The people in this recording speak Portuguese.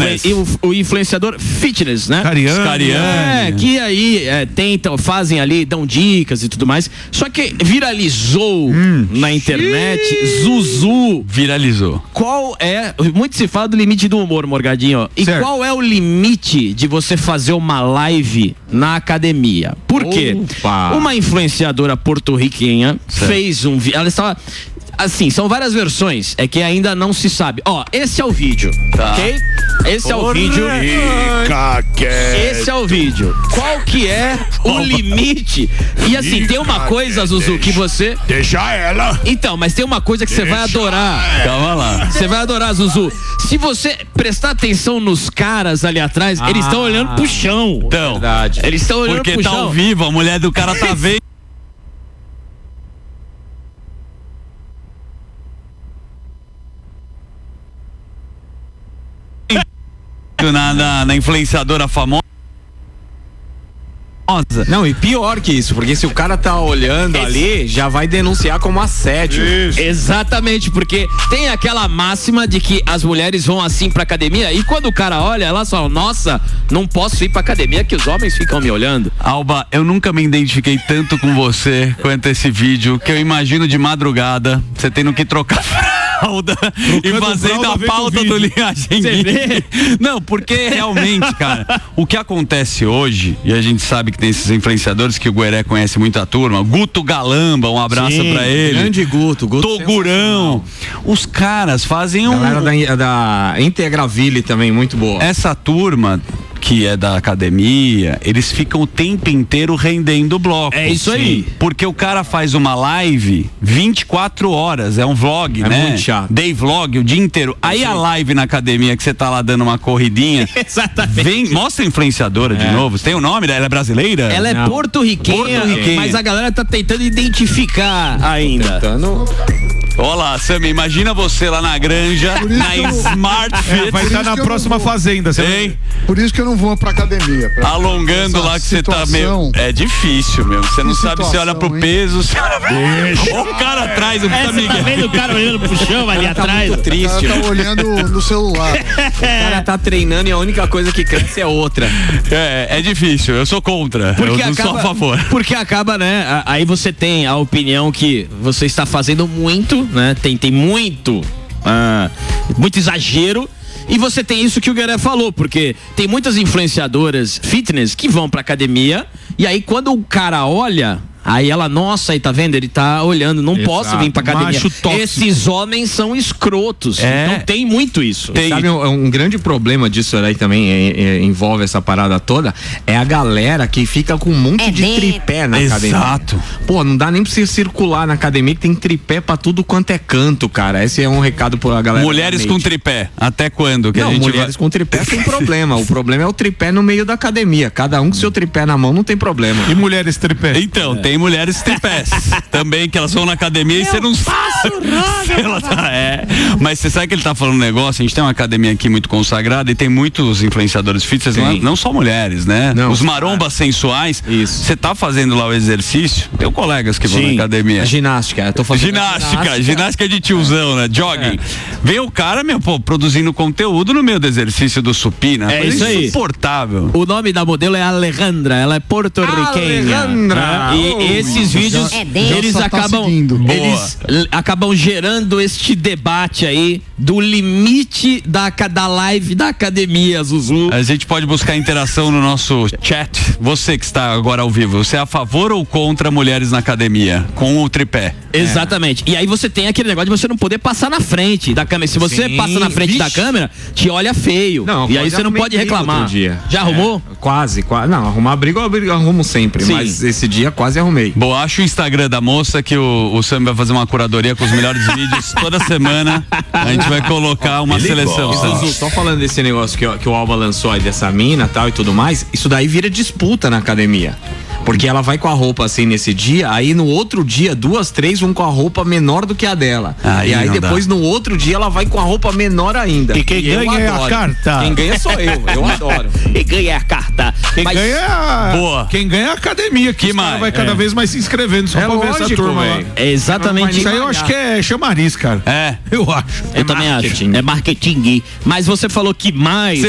o influenciador fitness, né? Scariani. Que aí tentam, fazem ali, dão dicas e tudo mais. Só que viralizou na internet, Zuzu. Viralizou. Qual é, muito se fala do limite do humor, Morgadinho. E qual é o limite de você fazer uma live na academia? Por quê? Uma influenciadora porto-riquenha fez um vídeo. Ela estava... Assim, são várias versões, é que ainda não se sabe. Ó, esse é o vídeo, ok? Esse é o vídeo. Esse é o vídeo. Qual que é o limite? E assim, tem uma coisa, Zuzu, que você... Deixa ela. Então, mas tem uma coisa que você vai adorar. Calma lá. Você vai adorar, Zuzu. Se você prestar atenção nos caras ali atrás, eles estão olhando pro chão. Então, verdade. Eles estão olhando pro chão. Porque tá ao vivo, a mulher do cara tá vendo. Na influenciadora famosa. Não, e pior que isso, porque se o cara tá olhando ali, já vai denunciar como assédio. Isso. Exatamente, porque tem aquela máxima de que as mulheres vão assim pra academia e quando o cara olha, elas falam, nossa, não posso ir pra academia que os homens ficam me olhando. Alba, eu nunca me identifiquei tanto com você quanto esse vídeo, que eu imagino de madrugada, você tendo que trocar fralda e fazendo a pauta do Linhagem Geek. Não, porque realmente, cara, o que acontece hoje, e a gente sabe que tem esses influenciadores que o Gueré conhece muito a turma, Guto Galamba, um abraço pra ele. Grande Guto Togurão. Os caras fazem galera da Integraville também, muito boa. Essa turma que é da academia, eles ficam o tempo inteiro rendendo bloco. É isso aí. Porque o cara faz uma live 24 horas, é um vlog, né? Muito chato. Day vlog o dia inteiro. Aí a live na academia que você tá lá dando uma corridinha. Exatamente. Mostra a influenciadora de novo. Você tem o nome dela? Ela é brasileira? Ela é porto-riquenha, mas a galera tá tentando identificar ainda. Olá, Sammy, imagina você lá na granja, na Smart Fit. Vai estar na próxima fazenda, você hein? Por isso que eu não vou pra academia. Alongando lá que você tá meio... É difícil, meu. Você não sabe se olha pro peso, se olha... Deixa. O cara atrás, o Você tá vendo o cara olhando pro chão ali atrás? Muito triste. O cara tá olhando no celular. O cara tá treinando e a única coisa que cresce é outra. É difícil, eu sou contra. Porque eu não sou a favor. Porque acaba, né? Aí você tem a opinião que você está fazendo muito, né? Tem muito exagero. E você tem isso que o Gueré falou, porque tem muitas influenciadoras fitness que vão pra academia e aí quando o cara olha, aí ela, nossa, aí tá vendo? Ele tá olhando, não posso vir pra academia. Esses homens são escrotos. Então tem muito isso. Sabe, um grande problema disso aí também, envolve essa parada toda, é a galera que fica com um monte de tripé na academia. Exato. Pô, não dá nem pra você circular na academia, que tem tripé pra tudo quanto é canto, cara. Esse é um recado pra galera. Mulheres com tripé, até quando? Que não, a gente mulheres com tripé tem problema. O problema é o tripé no meio da academia. Cada um com seu tripé na mão não tem problema. E mulheres tripé? Então, tem mulheres tripés também, que elas vão na academia e você não sabe. Mas você sabe que ele tá falando um negócio, a gente tem uma academia aqui muito consagrada e tem muitos influenciadores fitness, não só mulheres, né? Não, os marombas sensuais. Isso. Você tá fazendo lá o exercício, tem colegas que vão na academia. Ginástica, eu tô fazendo ginástica de tiozão, né? Jogging. Vem o cara, produzindo conteúdo no meio do exercício do supina. É isso aí. Insuportável. O nome da modelo é Alejandra, ela é porto-riquenha. E esses vídeos, eles acabam gerando este debate aí do limite da live da academia, Zuzu. A gente pode buscar interação no nosso chat. Você que está agora ao vivo, você é a favor ou contra mulheres na academia com o tripé? Exatamente. E aí você tem aquele negócio de você não poder passar na frente da câmera. Se você passa na frente da câmera, te olha feio. Não, e aí você não pode reclamar. Já arrumou? Quase. Não, arrumar briga eu arrumo sempre. Sim. Mas esse dia quase arrumei. Bom, acho o Instagram da moça que o Sam vai fazer uma curadoria com os melhores vídeos toda semana. A gente vai colocar uma seleção. Zuzu, só falando desse negócio que o Alba lançou aí, dessa mina tal e tudo mais, isso daí vira disputa na academia. Porque ela vai com a roupa assim nesse dia, aí no outro dia, 2, 3 vão com a roupa menor do que a dela. E aí depois no outro dia ela vai com a roupa menor ainda. E quem ganha é a carta. Quem ganha sou eu adoro. Quem ganha é a carta. Quem ganha é a academia, que mais vai cada vez mais se inscrevendo só pra ver essa turma lá. É exatamente. Isso aí eu acho que é chamariz, cara. Eu também acho. É marketing. Mas você falou que mais